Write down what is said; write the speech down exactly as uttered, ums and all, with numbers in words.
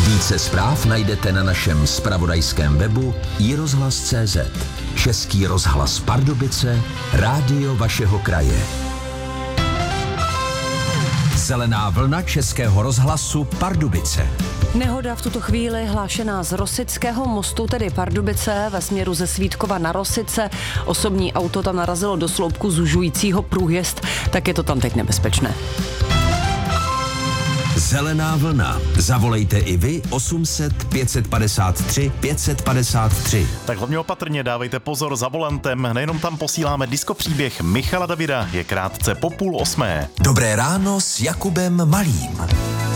Více zpráv najdete na našem zpravodajském webu i rozhlas tečka cé zet. Český rozhlas Pardubice, rádio vašeho kraje. Zelená vlna Českého rozhlasu Pardubice. Nehoda v tuto chvíli hlášená z Rosického mostu, tedy Pardubice, ve směru ze Svítkova na Rosice. Osobní auto tam narazilo do sloupku zužujícího průjezd, tak je to tam teď nebezpečné. Zelená vlna. Zavolejte i vy osm set pět set padesát tři pět set padesát tři. Tak hlavně opatrně dávejte pozor za volantem, nejenom tam posíláme diskopříběh Michala Davida, je krátce po půl osmé. Dobré ráno s Jakubem Malým.